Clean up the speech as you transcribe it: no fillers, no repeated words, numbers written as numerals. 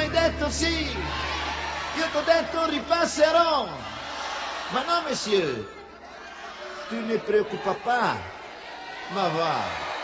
hai detto sì. Io t'ho detto ripasserò. Ma no, monsieur. Tu ne preoccupa pas. Ma va.